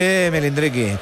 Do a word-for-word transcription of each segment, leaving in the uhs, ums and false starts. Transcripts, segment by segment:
Eh, Melindriqui.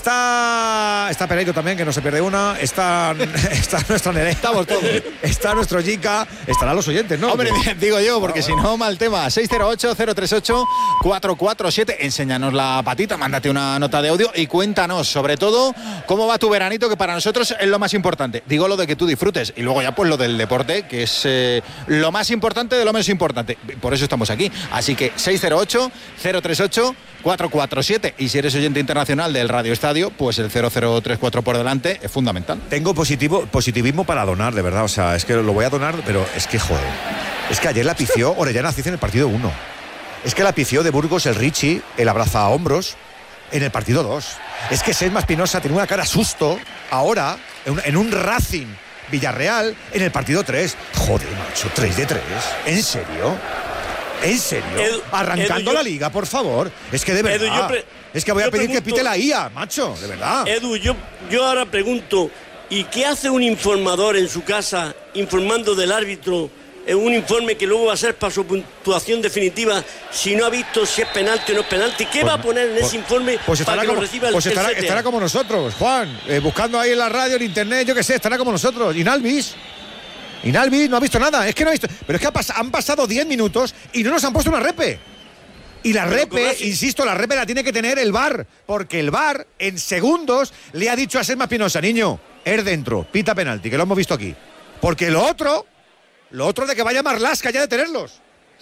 Está está Pereiro también, que no se pierde una. Está, está nuestra Nerea. Estamos todos. Está nuestro Jica. Estarán los oyentes, ¿no? Hombre, digo yo, porque si no, mal tema. seis cero ocho, cero tres ocho, cuatro cuatro siete. Enséñanos la patita, mándate una nota de audio y cuéntanos, sobre todo, cómo va tu veranito, que para nosotros es lo más importante. Digo lo de que tú disfrutes y luego ya pues lo del deporte, que es eh, lo más importante de lo menos importante. Por eso estamos aquí. Así que seis cero ocho, cero tres ocho, cuatro cuatro siete. Y si eres oyente internacional del Radio Estadio, pues el cero cero tres cuatro por delante es fundamental. Tengo positivo, positivismo para donar, de verdad. O sea, es que lo voy a donar, pero es que, joder. Es que ayer la pifió Orellana Cid en el partido uno. Es que la pifió de Burgos el Richie, el abraza a hombros, en el partido dos. Es que Sesma Espinosa tiene una cara susto ahora, en un, en un Racing Villarreal, en el partido tres. Joder, macho, tres de tres. ¿En serio? ¿En serio? Edu, Arrancando Edu, yo, la liga, por favor. Es que de verdad. Edu, yo pre, es que voy a pedir pregunto, que pite la I A, macho, de verdad. Edu, yo, yo ahora pregunto, ¿y qué hace un informador en su casa informando del árbitro en un informe que luego va a ser para su puntuación definitiva si no ha visto si es penalti o no es penalti? ¿Qué pues, va a poner en pues, ese informe pues para que como, lo reciba el Pues estará, el estará como nosotros, Juan, eh, buscando ahí en la radio, en internet, yo qué sé, estará como nosotros. Inalvis. Inalvis no ha visto nada, es que no ha visto. Pero es que ha pas- han pasado diez minutos y no nos han puesto una repe. Y la repe, insisto, la repe la tiene que tener el V A R, porque el V A R en segundos le ha dicho a Sesma Espinosa, niño, er dentro, pita penalti, que lo hemos visto aquí. Porque lo otro, lo otro de que vaya Marlaska ya de tenerlos.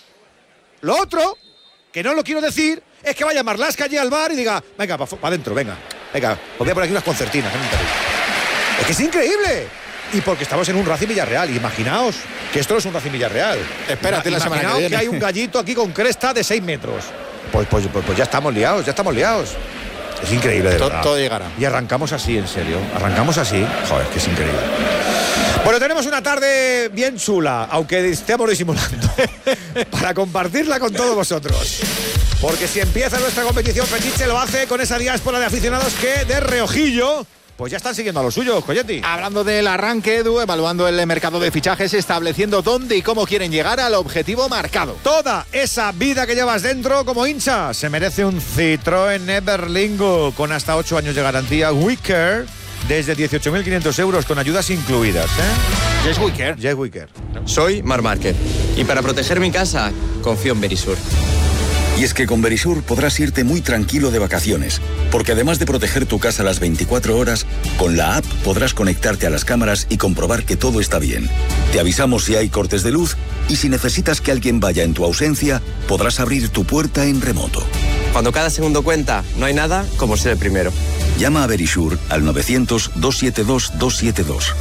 Lo otro, que no lo quiero decir, es que vaya Marlaska allí al V A R y diga, venga, para pa adentro, venga, venga, voy a poner aquí unas concertinas. Es que es increíble. Y porque estamos en un Racing Villarreal. Imaginaos que esto no es un Racing Villarreal. Espérate la semana que viene. Que hay un gallito aquí con cresta de seis metros. Pues, pues, pues, pues ya estamos liados, ya estamos liados. Es increíble, de verdad. Todo, todo llegará. Y arrancamos así, en serio. Arrancamos así. Joder, que es increíble. Bueno, tenemos una tarde bien chula, aunque estemos disimulando, para compartirla con todos vosotros. Porque si empieza nuestra competición, Fetiche lo hace con esa diáspora de aficionados que de reojillo pues ya están siguiendo a los suyos, Coyetti. Hablando del arranque, Edu, evaluando el mercado de fichajes, estableciendo dónde y cómo quieren llegar al objetivo marcado. Toda esa vida que llevas dentro como hincha se merece un Citroën Everlingo con hasta ocho años de garantía Wicker desde dieciocho mil quinientos euros con ayudas incluidas, ¿eh? Yes Wicker. Yes Wicker. Soy Mar Márquez y para proteger mi casa confío en Verisur. Y es que con Verisur podrás irte muy tranquilo de vacaciones, porque además de proteger tu casa las veinticuatro horas, con la app podrás conectarte a las cámaras y comprobar que todo está bien. Te avisamos si hay cortes de luz y si necesitas que alguien vaya en tu ausencia, podrás abrir tu puerta en remoto. Cuando cada segundo cuenta, no hay nada como ser el primero. Llama a Verisur al novecientos, doscientos setenta y dos, doscientos setenta y dos.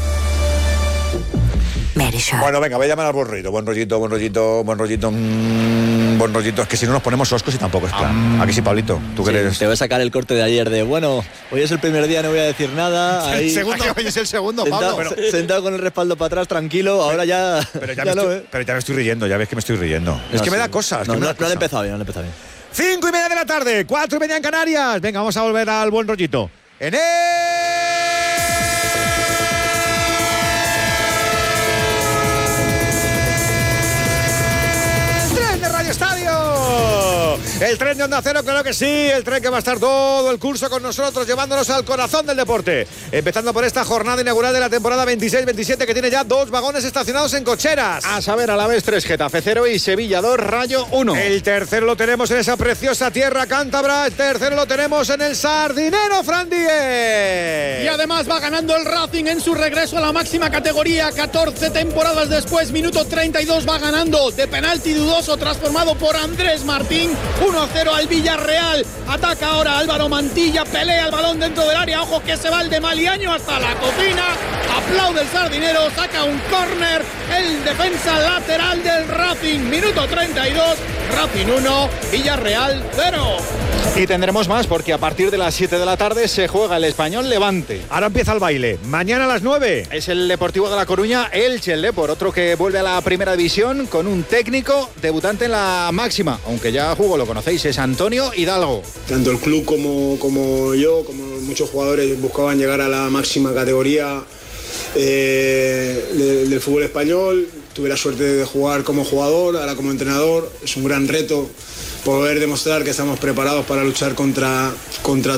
Bueno, venga, voy a llamar al buen rollito, buen rollito, buen rollito, buen rollito, mmm, buen rollito. Es que si no nos ponemos oscos y tampoco es plan. Um, Aquí sí, Pablito, tú sí, crees. Te voy a sacar el corte de ayer de, bueno, hoy es el primer día, no voy a decir nada. Ahí, el segundo, hoy es el segundo, sentado, Pablo. Pero, sentado con el respaldo para atrás, tranquilo, ahora ya. Pero ya, ya me, lo, estoy, pero ya me estoy riendo, ya ves que me estoy riendo. No, es que sí. me da cosas. No, que me no, da no cosas. le he empezado bien, no le he empezado bien. Cinco y media de la tarde, cuatro y media en Canarias. Venga, vamos a volver al buen rollito. En el... Estadio. El tren de Onda Cero, claro que sí, el tren que va a estar todo el curso con nosotros, llevándonos al corazón del deporte. Empezando por esta jornada inaugural de la temporada veintiséis veintisiete, que tiene ya dos vagones estacionados en cocheras. A saber, a la vez tres, Getafe cero y Sevilla dos, Rayo uno. El tercero lo tenemos en esa preciosa tierra cántabra, el tercero lo tenemos en el Sardinero, Fran Díez. Y además va ganando el Racing en su regreso a la máxima categoría, catorce temporadas después, minuto treinta y dos, va ganando de penalti dudoso, transformado por Andrés Martín, uno a cero al Villarreal. Ataca ahora Álvaro Mantilla, pelea el balón dentro del área, ojo que se va el de Maliaño hasta la cocina, aplaude el Sardinero, saca un córner, el defensa lateral del Racing, minuto treinta y dos, Racing uno, Villarreal cero. Y tendremos más porque a partir de las siete de la tarde se juega el Español Levante. Ahora empieza el baile, mañana a las nueve. Es el Deportivo de La Coruña, Elche, el Depor, otro que vuelve a la primera división con un técnico debutante en la máxima, aunque ya jugó, lo conocéis, es Antonio Hidalgo. Tanto el club como, como yo, como muchos jugadores buscaban llegar a la máxima categoría eh, de, del fútbol español. Tuve la suerte de jugar como jugador, ahora como entrenador. Es un gran reto poder demostrar que estamos preparados para luchar contra, contra